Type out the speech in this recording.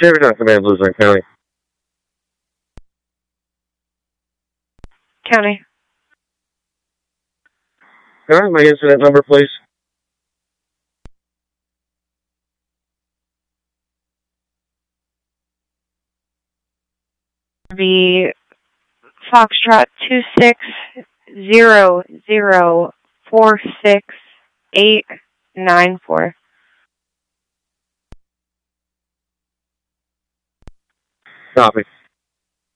Cherry Command, Luzerne County. County. Can I have my incident number, please? The Foxtrot 260046-894. Copy.